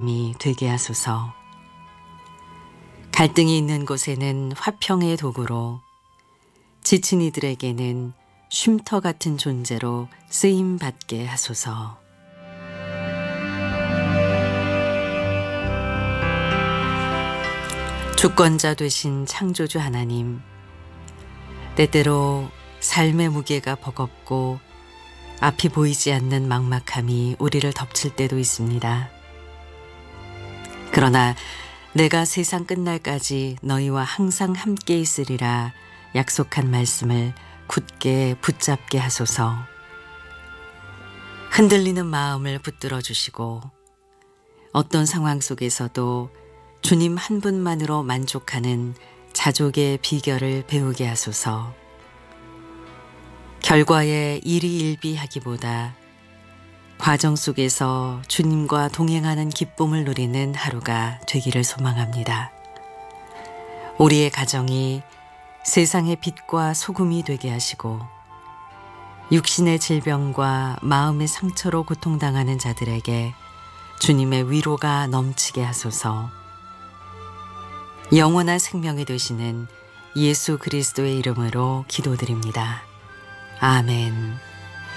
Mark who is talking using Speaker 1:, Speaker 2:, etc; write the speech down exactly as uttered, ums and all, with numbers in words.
Speaker 1: 사람이 되게 하소서. 갈등이 있는 곳에는 화평의 도구로, 지친 이들에게는 쉼터 같은 존재로 쓰임 받게 하소서. 주권자 되신 창조주 하나님, 때때로 삶의 무게가 버겁고 앞이 보이지 않는 막막함이 우리를 덮칠 때도 있습니다. 그러나 내가 세상 끝날까지 너희와 항상 함께 있으리라 약속한 말씀을 굳게 붙잡게 하소서. 흔들리는 마음을 붙들어 주시고 어떤 상황 속에서도 주님 한 분만으로 만족하는 자족의 비결을 배우게 하소서. 결과에 일희일비하기보다 과정 속에서 주님과 동행하는 기쁨을 누리는 하루가 되기를 소망합니다. 우리의 가정이 세상의 빛과 소금이 되게 하시고 육신의 질병과 마음의 상처로 고통당하는 자들에게 주님의 위로가 넘치게 하소서. 영원한 생명이 되시는 예수 그리스도의 이름으로 기도드립니다. 아멘.